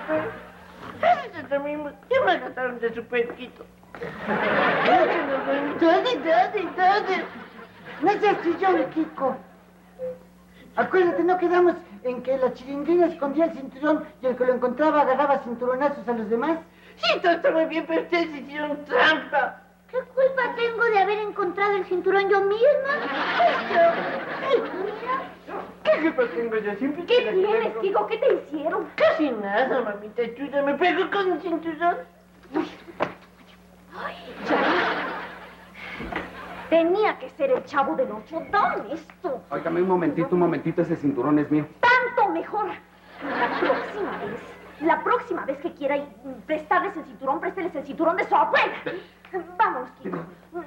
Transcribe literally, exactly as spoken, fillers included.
Ese también, ¿qué me gastaron de su pesquito? Daddy, daddy, daddy. No seas chillón, Kiko. Acuérdate, no quedamos en que la chilindrina escondía el cinturón y el que lo encontraba agarraba cinturonazos a los demás. Sí, todo está muy bien, pero ustedes hicieron trampa. ¿Qué culpa tengo de haber encontrado el cinturón yo misma? ¿Qué culpa tengo yo? Siempre ¿Qué tienes, Kiko? ¿Qué te hicieron? Casi nada, mamita chula. Me pegó con el cinturón. Ay, ya. Tenía que ser el Chavo del Ocho. Dame esto. Óigame un momentito, un momentito. Ese cinturón es mío. Tanto mejor. La próxima vez, la próxima vez que quiera prestarles el cinturón, présteles el cinturón de su abuela. Vámonos, Kiko.